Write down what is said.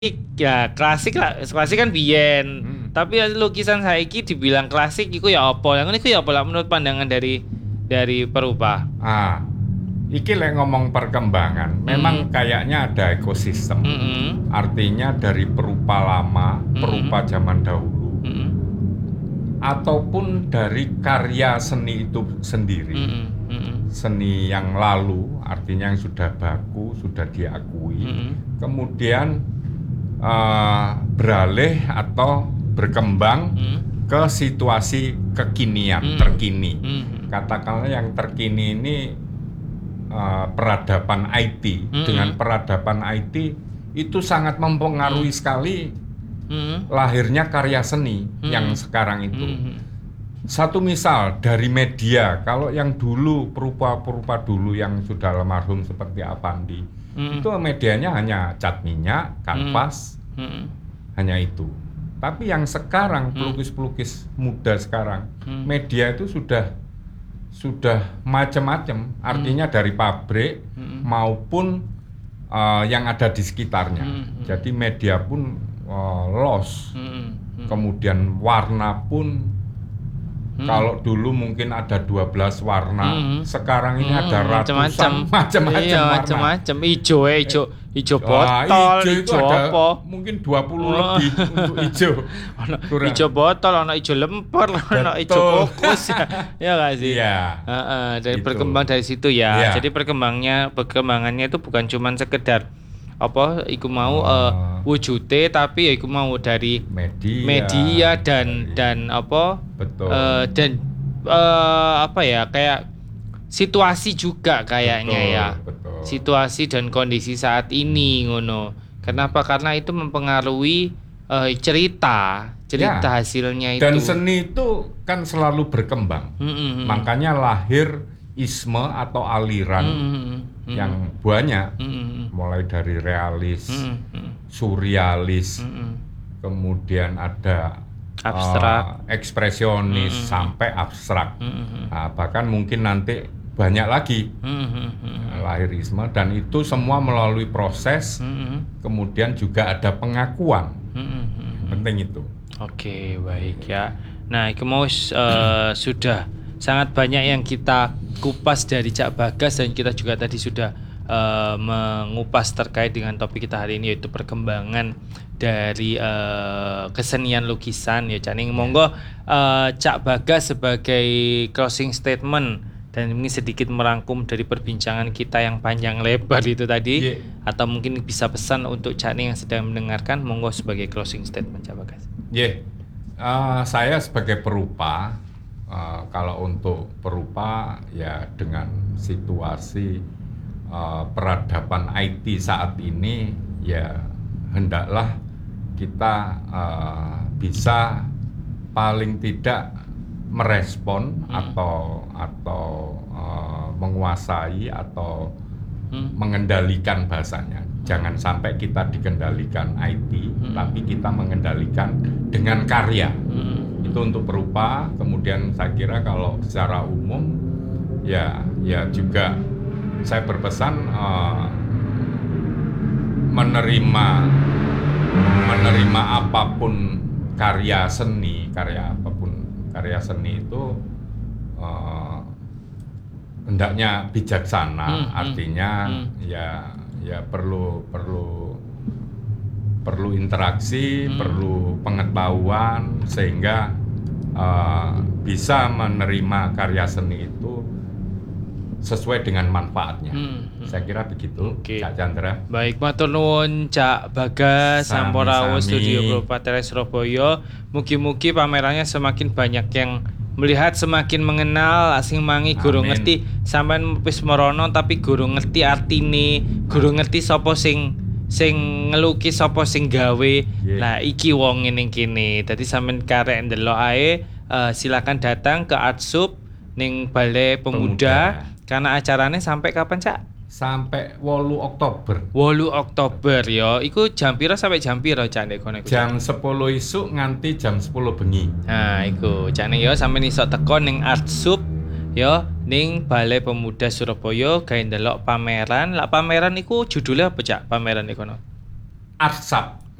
Ya klasik lah, klasik kan biyen. Tapi lukisan saiki dibilang klasik iku ya apa? Yang iku ya apa lah menurut pandangan dari Perupa? Iki lek ngomong perkembangan, memang kayaknya ada ekosistem. Artinya dari perupa lama, perupa zaman dahulu, ataupun dari karya seni itu sendiri. Seni yang lalu, artinya yang sudah baku, sudah diakui. Kemudian beralih atau berkembang ke situasi kekinian, terkini. Katakanlah yang terkini ini peradaban IT. Dengan peradaban IT itu sangat mempengaruhi sekali lahirnya karya seni yang sekarang itu. Satu misal dari media, kalau yang dulu perupa-perupa dulu yang sudah almarhum seperti Avandi, itu medianya hanya cat minyak, kanvas, hanya itu. Tapi yang sekarang pelukis-pelukis muda sekarang, media itu sudah macam-macam, artinya dari pabrik maupun yang ada di sekitarnya. Jadi media pun los, kemudian warna pun kalau dulu mungkin ada 12 warna, sekarang ini ada ratusan macam-macam iya, warna. Macam-macam, ijo botol, ijo apa? Mungkin 20 lebih untuk ijo. Ijo botol, ono ijo lemper, ono ijo kokus. Ya enggak sih? Iya. Dari Gitu. berkembang dari situ ya. Iya. Jadi perkembangannya itu bukan cuma sekedar apa iku mau wujude, tapi ya iku mau dari media dan apa? Betul. Dan apa ya, kayak situasi juga kayaknya ya. Betul. Situasi dan kondisi saat ini ngono. Kenapa? Karena itu mempengaruhi cerita hasilnya itu. Dan seni itu kan selalu berkembang. Makanya lahir isme atau aliran yang banyak, mulai dari realis, surrealis, kemudian ada abstrak, ekspresionis, sampai abstrak. Nah, bahkan mungkin nanti banyak lagi lahirisme, dan itu semua melalui proses, kemudian juga ada pengakuan. Penting itu. Oke, baik ya. Nah, itu mau sudah sangat banyak yang kita kupas dari Cak Bagas, dan kita juga tadi sudah mengupas terkait dengan topik kita hari ini, yaitu perkembangan dari kesenian lukisan ya. Caning monggo Cak Bagas sebagai closing statement, dan ini sedikit merangkum dari perbincangan kita yang panjang lebar itu tadi, atau mungkin bisa pesan untuk Cak Ning yang sedang mendengarkan, monggo sebagai closing statement Cak Bagas. Saya sebagai perupa, kalau untuk perupa ya dengan situasi peradaban IT saat ini, ya hendaklah kita bisa paling tidak merespon atau menguasai atau mengendalikan bahasanya. Jangan sampai kita dikendalikan IT, tapi kita mengendalikan dengan karya. Itu untuk perupa. Kemudian saya kira kalau secara umum ya juga saya berpesan menerima apapun karya seni itu hendaknya bijaksana. Artinya ya perlu interaksi, perlu pengetahuan, sehingga bisa menerima karya seni itu sesuai dengan manfaatnya. Saya kira begitu, Cak Chandra. Baik, matur nuwun Cak Bagas Sampurawo, Studio Perupa Teles Surabaya. Mugi-mugi pamerannya semakin banyak yang melihat, semakin mengenal, asing mangi guru ngerti sampean wis merono tapi guru ngerti artine, guru ngerti sapa sing ngelukis, sapa sing gawe. Lah iki wong ngene kene. Dadi sampean karek ndelok ae, silakan datang ke Art Sub ning Balai Pemuda. Karena acaranya sampai kapan, Cak? Sampai 8 Oktober. 8 Oktober ya. Iku jam pira sampai jam pira, Cak, nek kono iku? Jam 10 isuk nganti jam 10 bengi. Nah, iku Cak ya sampeyan iso teko ning Art Sub ya ning Balai Pemuda Surabaya gawe ndelok pameran. Lah pameran iku judulnya apa, Cak? Pameran iku no. Arsap.